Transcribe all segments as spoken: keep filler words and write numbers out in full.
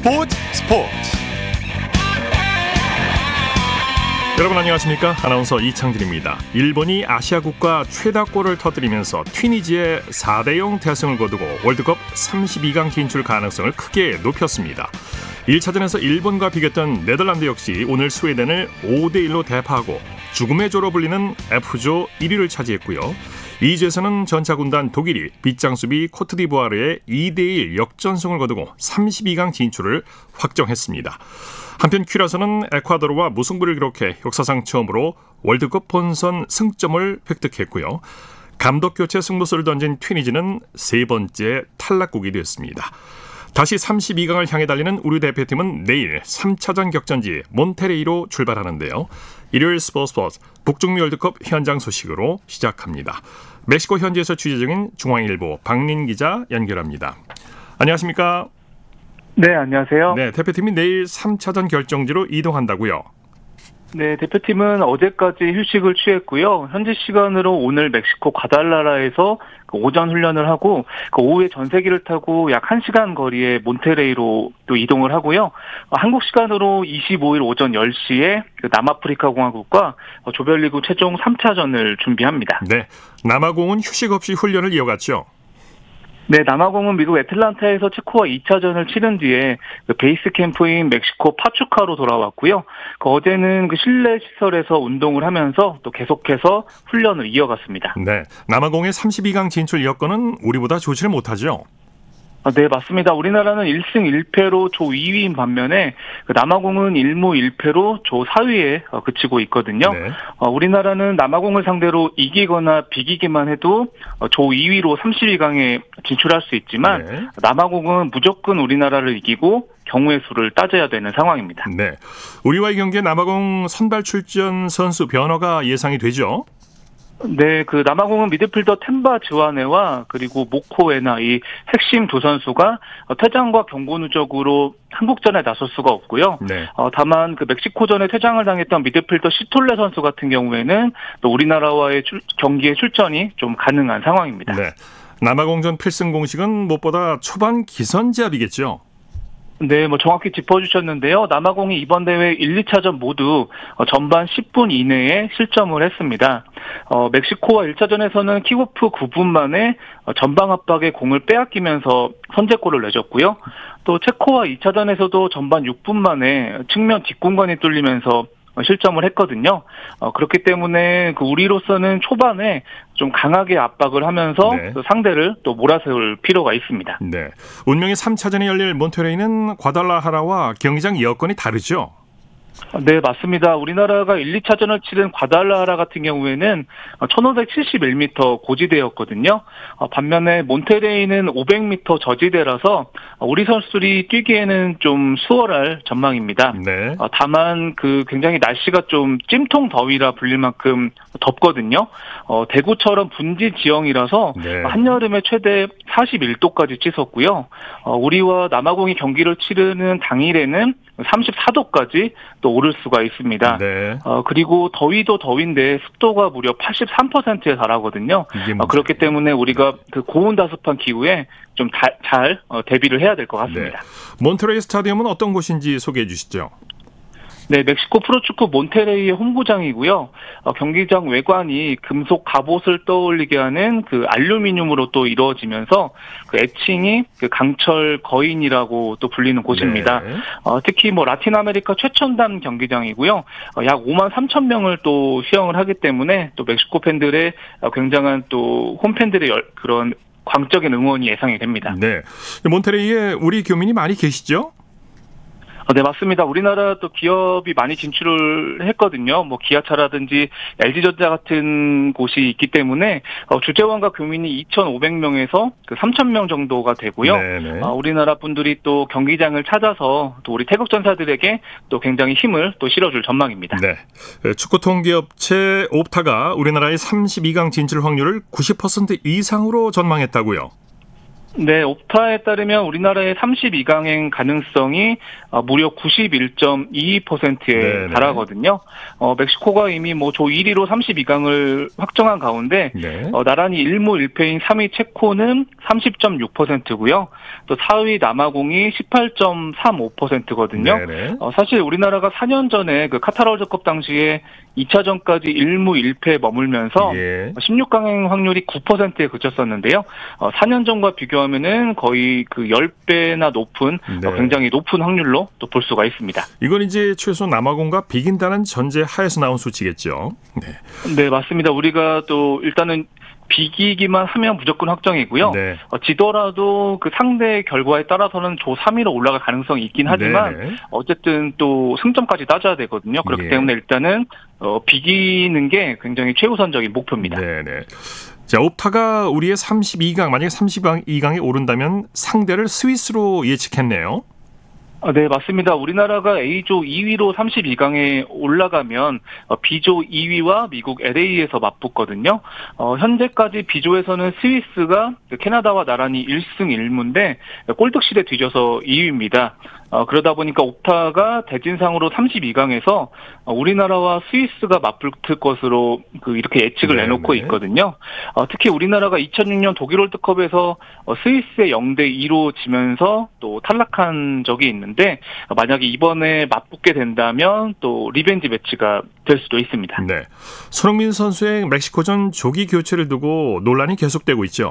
스포츠 스포츠 여러분 안녕하십니까? 아나운서 이창진입니다. 일본이 아시아국가 최다골을 터뜨리면서 튀니지의 사 대 영 대승을 거두고 월드컵 삼십이 강 진출 가능성을 크게 높였습니다. 일 차전에서 일본과 비겼던 네덜란드 역시 오늘 스웨덴을 오 대 일로 대파하고 죽음의 조로 불리는 F조 일 위를 차지했고요. 이 주에서는 전차군단 독일이 빗장수비 코트디부아르의 이 대 일 역전승을 거두고 삼십이 강 진출을 확정했습니다. 한편 큐라서는 에콰도르와 무승부를 기록해 역사상 처음으로 월드컵 본선 승점을 획득했고요. 감독교체 승부수를 던진 튀니지는 세 번째 탈락국이 됐습니다. 다시 삼십이 강을 향해 달리는 우리 대표팀은 내일 삼 차전 격전지 몬테레이로 출발하는데요. 일요일 스포츠 스포츠 북중미 월드컵 현장 소식으로 시작합니다. 멕시코 현지에서 취재 중인 중앙일보 박린 기자 연결합니다. 안녕하십니까? 네, 안녕하세요. 네, 대표팀이 내일 삼 차전 결정지로 이동한다고요? 네, 대표팀은 어제까지 휴식을 취했고요. 현지 시간으로 오늘 멕시코 과달라라에서 오전 훈련을 하고 오후에 전세기를 타고 약 한 시간 거리의 몬테레이로 또 이동을 하고요. 한국 시간으로 이십오 일 오전 열 시에 남아프리카 공화국과 조별리그 최종 삼 차전을 준비합니다. 네, 남아공은 휴식 없이 훈련을 이어갔죠? 네, 남아공은 미국 애틀란타에서 체코와 이 차전을 치른 뒤에 그 베이스 캠프인 멕시코 파추카로 돌아왔고요. 그 어제는 그 실내 시설에서 운동을 하면서 또 계속해서 훈련을 이어갔습니다. 네, 남아공의 삼십이 강 진출 여건은 우리보다 좋지를 못하죠? 네, 맞습니다. 우리나라는 일 승 일 패로 조 이 위인 반면에 남아공은 일 무 일 패로 조 사 위에 그치고 있거든요. 네. 우리나라는 남아공을 상대로 이기거나 비기기만 해도 조 이 위로 삼십이 강에 진출할 수 있지만 네. 남아공은 무조건 우리나라를 이기고 경우의 수를 따져야 되는 상황입니다. 네, 우리와의 경기에 남아공 선발 출전 선수 변화가 예상이 되죠? 네, 그 남아공은 미드필더 템바 즈와네와 그리고 모코에나 이 핵심 두 선수가 퇴장과 경고 누적으로 한국전에 나설 수가 없고요. 네. 어, 다만 그 멕시코전에 퇴장을 당했던 미드필더 시톨레 선수 같은 경우에는 또 우리나라와의 출, 경기에 출전이 좀 가능한 상황입니다. 네, 남아공전 필승 공식은 무엇보다 초반 기선제압이겠죠? 네, 뭐 정확히 짚어주셨는데요. 남아공이 이번 대회 일, 이 차전 모두 전반 십 분 이내에 실점을 했습니다. 어, 멕시코와 일 차전에서는 킥오프 구 분 만에 전방 압박에 공을 빼앗기면서 선제골을 내줬고요. 또 체코와 이 차전에서도 전반 육 분 만에 측면 뒷공간이 뚫리면서 실점을 했거든요. 어, 그렇기 때문에 그 우리로서는 초반에 좀 강하게 압박을 하면서 네. 그 상대를 또 몰아세울 필요가 있습니다. 네, 운명의 삼 차전에 열릴 몬테레이는 과달라하라와 경기장 여건이 다르죠? 네, 맞습니다. 우리나라가 일, 이 차전을 치른 과달라하라 같은 경우에는 천오백칠십일 미터 고지대였거든요. 반면에 몬테레이는 오백 미터 저지대라서 우리 선수들이 뛰기에는 좀 수월할 전망입니다. 네. 다만 그 굉장히 날씨가 좀 찜통 더위라 불릴 만큼 덥거든요. 어, 대구처럼 분지 지형이라서 네. 한여름에 최대 사십일 도까지 치솟고요. 어, 우리와 남아공이 경기를 치르는 당일에는 삼십사 도까지 또 오를 수가 있습니다. 네. 어, 그리고 더위도 더위인데 습도가 무려 팔십삼 퍼센트에 달하거든요. 어, 그렇기 때문에 우리가 그 고온다습한 기후에 좀 잘 어, 대비를 해야 될 것 같습니다. 네. 몬테레이 스타디움은 어떤 곳인지 소개해 주시죠. 네, 멕시코 프로축구 몬테레이의 홈구장이고요. 어, 경기장 외관이 금속 갑옷을 떠올리게 하는 그 알루미늄으로 또 이루어지면서 그 애칭이 그 강철 거인이라고 또 불리는 곳입니다. 네. 어, 특히 뭐 라틴 아메리카 최첨단 경기장이고요. 어, 약 오만 삼천 명을 또 수용을 하기 때문에 또 멕시코 팬들의 어, 굉장한 또 홈팬들의 열, 그런 광적인 응원이 예상이 됩니다. 네, 몬테레이에 우리 교민이 많이 계시죠? 네, 맞습니다. 우리나라 또 기업이 많이 진출을 했거든요. 뭐 기아차라든지 엘지전자 같은 곳이 있기 때문에 어, 주재원과 교민이 이천오백 명에서 그 삼천 명 정도가 되고요. 어, 우리나라 분들이 또 경기장을 찾아서 또 우리 태극전사들에게 또 굉장히 힘을 또 실어줄 전망입니다. 네, 축구 통계업체 옵타가 우리나라의 삼십이 강 진출 확률을 구십 퍼센트 이상으로 전망했다고요? 네, 옵타에 따르면 우리나라의 삼십이 강행 가능성이 어, 무려 구십일 점 이이 퍼센트에 네네. 달하거든요. 어, 멕시코가 이미 뭐 조 일 위로 삼십이 강을 확정한 가운데 네. 어, 나란히 일무 일패인 삼 위 체코는 삼십 점 육 퍼센트고요. 또 사 위 남아공이 십팔 점 삼오 퍼센트거든요. 네네. 어, 사실 우리나라가 사 년 전에 그 카타르 월드컵 당시에 이 차전까지 일무 일패에 머물면서 예. 십육 강행 확률이 구 퍼센트에 그쳤었는데요. 어, 사 년 전과 비교하면은 거의 그 십 배나 높은 네. 어, 굉장히 높은 확률로 또 볼 수가 있습니다. 이건 이제 최소 남아공과 비긴다는 전제 하에서 나온 수치겠죠. 네. 네, 맞습니다. 우리가 또 일단은 비기기만 하면 무조건 확정이고요. 네. 어, 지더라도 그 상대 결과에 따라서는 조 삼 위로 올라갈 가능성이 있긴 하지만 네네. 어쨌든 또 승점까지 따져야 되거든요. 그렇기 예. 때문에 일단은 어, 비기는 게 굉장히 최우선적인 목표입니다. 네네. 자, 옵타가 우리의 삼십이 강, 만약에 삼십이 강에 오른다면 상대를 스위스로 예측했네요. 아, 네, 맞습니다. 우리나라가 A조 이 위로 삼십이 강에 올라가면 어, B조 이 위와 미국 엘에이에서 맞붙거든요. 어, 현재까지 B조에서는 스위스가 캐나다와 나란히 일 승 일 무인데 꼴등실에 뒤져서 이 위입니다. 어, 그러다 보니까 옵타가 대진상으로 삼십이 강에서 어, 우리나라와 스위스가 맞붙을 것으로 그 이렇게 예측을 네네. 내놓고 있거든요. 어, 특히 우리나라가 이천육 년 독일 월드컵에서 어, 스위스의 영 대 이로 지면서 또 탈락한 적이 있는데 어, 만약에 이번에 맞붙게 된다면 또 리벤지 매치가 될 수도 있습니다. 네. 손흥민 선수의 멕시코전 조기 교체를 두고 논란이 계속되고 있죠.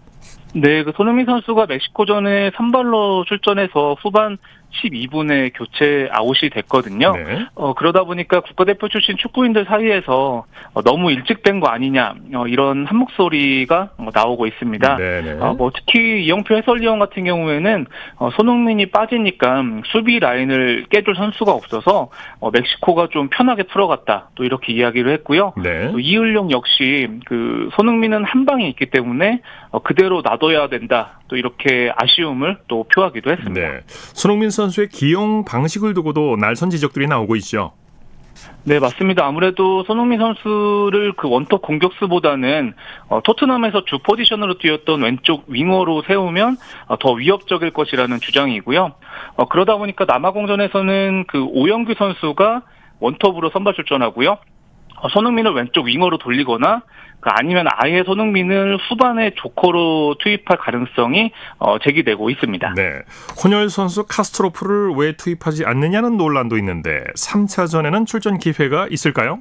네, 그 손흥민 선수가 멕시코전에 선발로 출전해서 후반 십이 분에 교체 아웃이 됐거든요. 네. 어, 그러다 보니까 국가대표 출신 축구인들 사이에서 어, 너무 일찍 뺀 거 아니냐 어, 이런 한 목소리가 어, 나오고 있습니다. 네네. 어, 뭐 특히 이영표 해설위원 같은 경우에는 어, 손흥민이 빠지니까 수비 라인을 깨줄 선수가 없어서 어, 멕시코가 좀 편하게 풀어갔다 또 이렇게 이야기를 했고요. 네. 또 이을용 역시 그 손흥민은 한 방이 있기 때문에 어, 그대로 놔둬야 된다 또 이렇게 아쉬움을 또 표하기도 했습니다. 네. 손흥민 선수의 기용 방식을 두고도 날선 지적들이 나오고 있죠. 네, 맞습니다. 아무래도 손흥민 선수를 그 원톱 공격수보다는 어, 토트넘에서 주 포지션으로 뛰었던 왼쪽 윙어로 세우면 어, 더 위협적일 것이라는 주장이고요. 어, 그러다 보니까 남아공전에서는 그 오영규 선수가 원톱으로 선발 출전하고요. 어, 손흥민을 왼쪽 윙어로 돌리거나 그 아니면 아예 손흥민을 후반에 조커로 투입할 가능성이 어, 제기되고 있습니다. 네. 혼혈 선수 카스트로프를 왜 투입하지 않느냐는 논란도 있는데 삼 차전에는 출전 기회가 있을까요?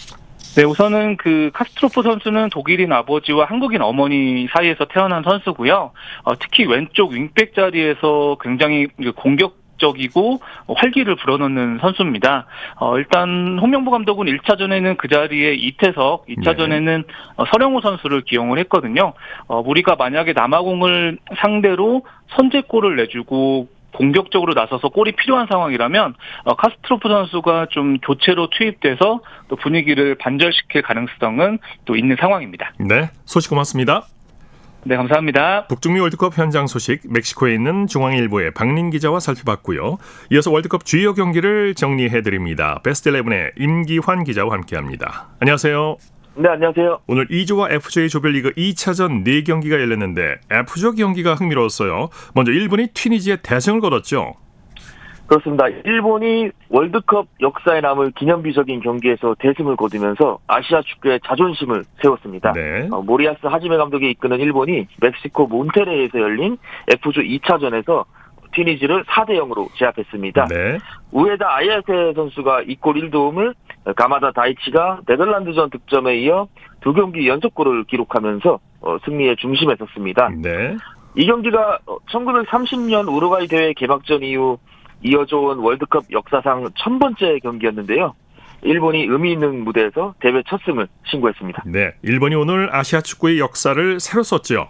네, 우선은 그 카스트로프 선수는 독일인 아버지와 한국인 어머니 사이에서 태어난 선수고요. 어, 특히 왼쪽 윙백 자리에서 굉장히 공격 적이고 활기를 불어넣는 선수입니다. 어, 일단 홍명보 감독은 일 차전에는 그 자리에 이태석, 이 차전에는 네. 어, 서령호 선수를 기용을 했거든요. 어, 우리가 만약에 남아공을 상대로 선제골을 내주고 공격적으로 나서서 골이 필요한 상황이라면 어, 카스트로프 선수가 좀 교체로 투입돼서 또 분위기를 반전시킬 가능성은 또 있는 상황입니다. 네, 소식 고맙습니다. 네, 감사합니다. 북중미 월드컵 현장 소식 멕시코에 있는 중앙일보의 박린 기자와 살펴봤고요. 이어서 월드컵 주요 경기를 정리해드립니다. 베스트 십일의 임기환 기자와 함께합니다. 안녕하세요. 네, 안녕하세요. 오늘 E조와 F조의 조별리그 이 차전 네 경기가 열렸는데 F조 경기가 흥미로웠어요. 먼저 일본이 튀니지에 대승을 거뒀죠. 그렇습니다. 일본이 월드컵 역사에 남을 기념비적인 경기에서 대승을 거두면서 아시아 축구의 자존심을 세웠습니다. 네. 어, 모리아스 하지메 감독이 이끄는 일본이 멕시코 몬테레이에서 열린 F조 이 차전에서 튀니지를 사 대 영으로 제압했습니다. 네. 우에다 아야세 선수가 이 골 일 도움을, 가마다 다이치가 네덜란드전 득점에 이어 두 경기 연속골을 기록하면서 어, 승리의 중심에 섰습니다. 네. 이 경기가 천구백삼십 년 우루과이 대회 개막전 이후 이어져 온 월드컵 역사상 천 번째 경기였는데요. 일본이 의미 있는 무대에서 대회 첫 승을 신고했습니다. 네, 일본이 오늘 아시아 축구의 역사를 새로 썼죠.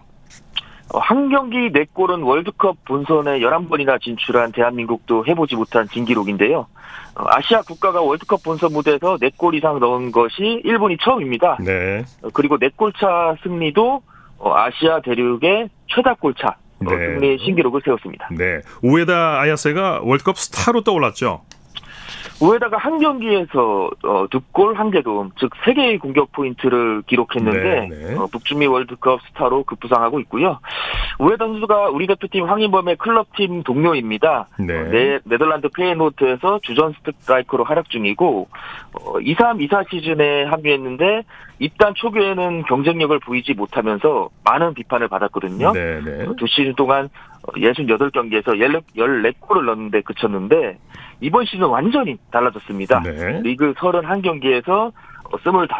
한 경기 네 골은 월드컵 본선에 열한 번이나 진출한 대한민국도 해보지 못한 진기록인데요. 아시아 국가가 월드컵 본선 무대에서 네 골 이상 넣은 것이 일본이 처음입니다. 네. 그리고 네 골차 승리도 아시아 대륙의 최다 골차 네. 승리의 신기록을 세웠습니다. 네, 우에다 아야세가 월드컵 스타로 떠올랐죠. 우에다가 한 경기에서 어, 두 골 한 개 도움, 즉 세 개의 공격 포인트를 기록했는데 네, 네. 어, 북중미 월드컵 스타로 급부상하고 있고요. 우에다 선수가 우리 대표팀 황인범의 클럽팀 동료입니다. 네. 어, 네, 네덜란드 페이노트에서 주전 스트라이커로 활약 중이고 어, 이삼 이사 시즌에 합류했는데 입단 초기에는 경쟁력을 보이지 못하면서 많은 비판을 받았거든요. 네, 네. 두 시즌 동안 육십팔 경기에서 십사 골을 넣었는데 그쳤는데 이번 시즌 완전히 달라졌습니다. 네. 리그 삼십일 경기에서 이십오